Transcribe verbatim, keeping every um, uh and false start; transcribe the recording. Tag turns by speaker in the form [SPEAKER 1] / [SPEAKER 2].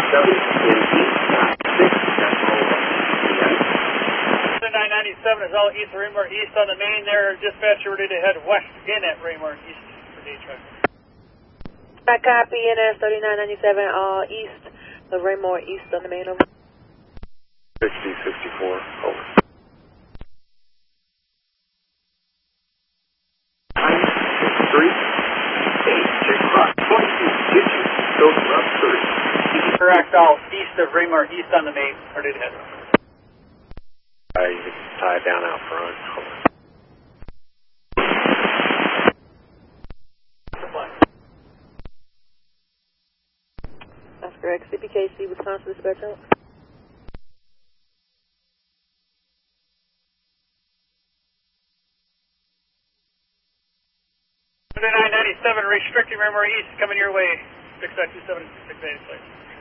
[SPEAKER 1] ninety-seven in east ninety-six, Central
[SPEAKER 2] nine ninety-seven is all east of Raymore, east on the main there. Dispatch, you're ready to head west again at Raymore, east for day traffic.
[SPEAKER 3] I copy N S thirty-nine ninety-seven, all east of Raymore, east on the main, over.
[SPEAKER 1] sixty sixty-four, over. nine six three, eight, check cross, twenty-two, get you, Silver Rock thirty.
[SPEAKER 2] Correct, all east of Raymore, east on the main, ready to head.
[SPEAKER 1] Uh, you can tie it down out front.
[SPEAKER 3] That's correct. C P K C, Wisconsin dispatch out.
[SPEAKER 2] nine ninety-seven restricting Raymore east coming your way, six nine two seven, six eight six.